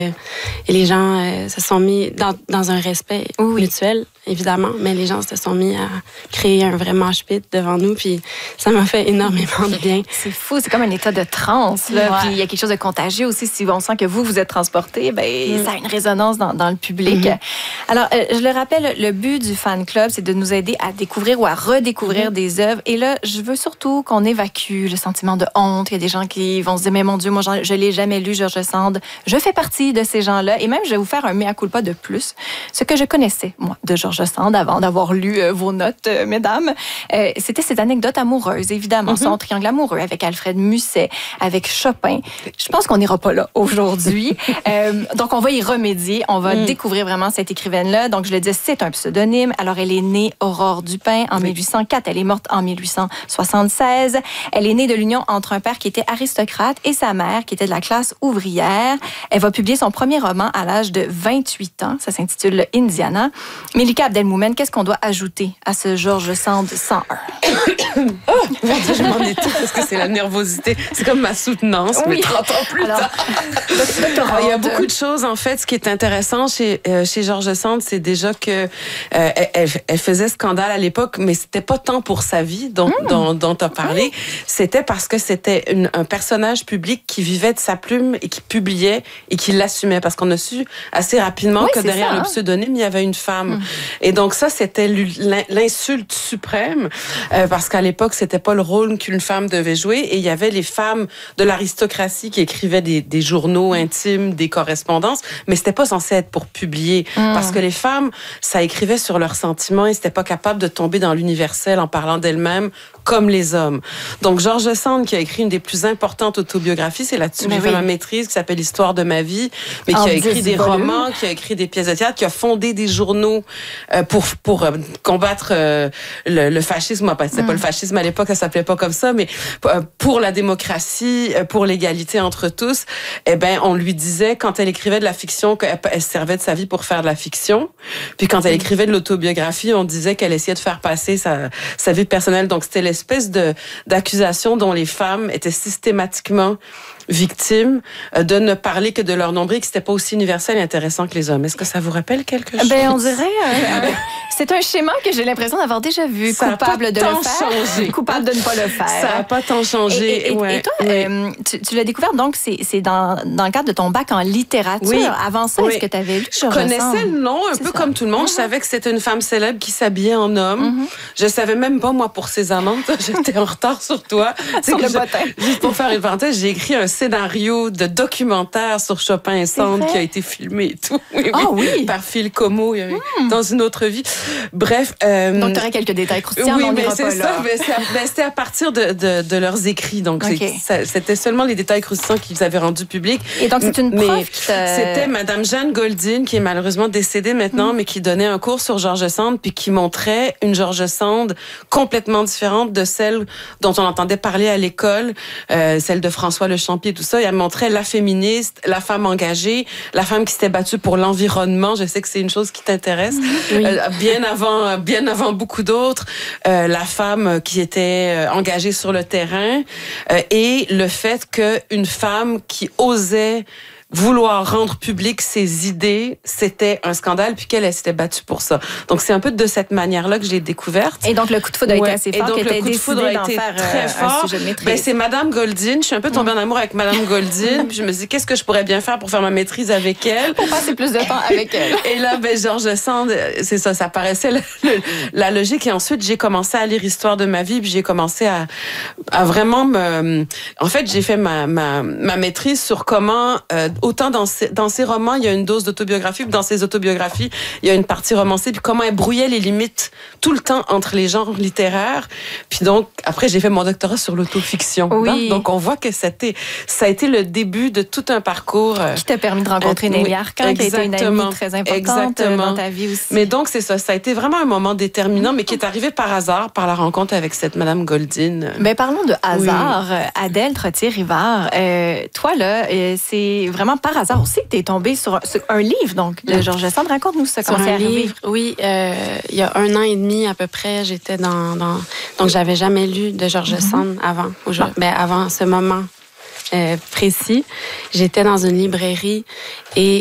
Et les gens se sont mis dans un respect mutuel, évidemment, mais les gens se sont mis à créer un vrai mosh pit devant nous, puis ça m'a fait énormément de bien. C'est fou, c'est comme un état de transe, là. Ouais. Puis il y a quelque chose de contagieux aussi. Si on sent que vous êtes transporté, ça a une résonance dans le public. Alors, je le rappelle, le but du fan club, c'est de nous aider à découvrir ou à redécouvrir des œuvres. Et là, je veux surtout qu'on évacue le sentiment de honte. Il y a des gens qui vont se dire, mais mon Dieu, moi, je l'ai jamais lu, George Sand. Je fais partie de ces gens-là. Et même, je vais vous faire un mea culpa de plus. Ce que je connaissais, moi, de George Sand, avant d'avoir lu vos notes, mesdames, c'était cette anecdote amoureuse, évidemment. Son triangle amoureux avec Alfred Musset, avec Chopin. Je pense qu'on n'ira pas là aujourd'hui. Donc, on va y remédier. On va découvrir vraiment cette écrivaine-là. Donc, je le dis, c'est un pseudonyme. Alors, elle est née Aurore Dupin en 1804. Elle est morte en 1876. Elle est née de l'union entre un père qui était aristocrate et sa mère qui était de la classe ouvrière. Elle va publier son premier roman à l'âge de 28 ans. Ça s'intitule Indiana. Mélika Abdelmoumen, qu'est-ce qu'on doit ajouter à ce George Sand 101? Mon Dieu, je m'en ai tout parce que c'est la nervosité. C'est comme ma soutenance, mais 30 ans plus tard. Il y a beaucoup de choses, en fait. Ce qui est intéressant chez George Sand, c'est déjà que elle faisait scandale à l'époque, mais c'était pas tant pour sa vie dont tu as parlé. C'était parce que c'était un personnage public qui vivait de sa plume et qui publiait et qui l'assumait. Parce qu'on a su assez rapidement que derrière le pseudonyme, il y avait une femme. Et donc ça, c'était l'insulte suprême parce qu'à l'époque, c'était pas le rôle qu'une femme devait jouer. Et il y avait les femmes de l'aristocratie qui écrivaient des journaux intimes, des correspondances, mais c'était pas censé être pour publier. Parce que les femmes, ça écrivait sur leurs sentiments et c'était pas capable de tomber dans l'universel en parlant d'elles-mêmes comme les hommes. Donc, George Sand, qui a écrit une des plus importantes autobiographies, c'est là-dessus que j'ai fait ma maîtrise, qui s'appelle L'Histoire de ma vie, mais qui a écrit des romans, qui a écrit des pièces de théâtre, qui a fondé des journaux pour combattre le fascisme. Moi, c'était pas le fascisme à l'époque, ça s'appelait pas comme ça, mais pour la démocratie, pour l'égalité entre tous. Eh ben, on lui disait, quand elle écrivait de la fiction, qu'elle servait de sa vie pour faire de la fiction. Puis quand elle écrivait de l'autobiographie, on disait qu'elle essayait de faire passer sa vie personnelle. Donc, c'était l'espèce d'accusation dont les femmes étaient systématiquement victimes de ne parler que de leur nombril, que c'était pas aussi universel et intéressant que les hommes. Est-ce que ça vous rappelle quelque chose? On dirait... c'est un schéma que j'ai l'impression d'avoir déjà vu. Ça coupable de le faire, changé. Coupable de ne pas le faire. Ça n'a pas tant changé. Et toi, tu l'as découvert, donc, c'est dans le cadre de ton bac en littérature. Oui. Avant ça, est-ce que tu avais lu George Sand? Je connaissais le nom, un peu comme tout le monde. Je savais que c'était une femme célèbre qui s'habillait en homme. Je savais même pas, moi, pour ses amantes. J'étais en retard sur toi. Sur le bottin. Juste pour faire une parenthèse, j'ai écrit un scénario de documentaire sur Chopin et Sand qui a été filmé et tout. Oui. Par Phil Como dans une autre vie. Bref. Donc, tu aurais quelques détails croustillants, oui, mais on mais n'ira c'est pas ça. là. C'était à partir de leurs écrits. Donc, c'était seulement les détails croustillants qu'ils avaient rendus publics. Et donc, c'est une prof qui C'était Madame Jeanne Goldin, qui est malheureusement décédée maintenant, mais qui donnait un cours sur George Sand, puis qui montrait une George Sand complètement différente de celle dont on entendait parler à l'école, celle de François Le Champier, tout ça. Et elle montrait la féministe, la femme engagée, la femme qui s'était battue pour l'environnement. Je sais que c'est une chose qui t'intéresse. Bien avant beaucoup d'autres. La femme qui était engagée sur le terrain et le fait qu'une femme qui osait vouloir rendre public ses idées, c'était un scandale, puis qu'elle s'était battue pour ça. Donc, c'est un peu de cette manière-là que je l'ai découverte. Et donc, le coup de foudre a été assez fort, et donc, le coup de foudre a été très fort. C'est Madame Goldin. Je suis un peu tombée en amour avec Madame Goldin, puis je me suis dit, qu'est-ce que je pourrais bien faire pour faire ma maîtrise avec elle? Pour passer plus de temps avec elle. Et là, George Sand, c'est ça paraissait la logique. Et ensuite, j'ai commencé à lire Histoire de ma vie, puis j'ai commencé à vraiment En fait, j'ai fait ma maîtrise sur comment... autant dans ses romans, il y a une dose d'autobiographie, puis dans ses autobiographies, il y a une partie romancée, puis comment elle brouillait les limites tout le temps entre les genres littéraires. Puis donc, après, j'ai fait mon doctorat sur l'autofiction. Oui. Donc, on voit que ça a été le début de tout un parcours. Qui t'a permis de rencontrer Nelly Arcan, qui a été une amie très importante dans ta vie aussi. Mais donc, c'est ça. Ça a été vraiment un moment déterminant, mais qui est arrivé par hasard, par la rencontre avec cette Madame Goldin. Mais parlons de hasard. Adèle Trottier-Rivard, toi, là, c'est vraiment par hasard aussi que tu es tombée sur un livre donc, de George Sand. Raconte-nous ça, comment c'est arrivé. Oui, il y a 1 an et demi à peu près, j'étais donc j'avais jamais lu de George Sand avant ce moment précis. J'étais dans une librairie et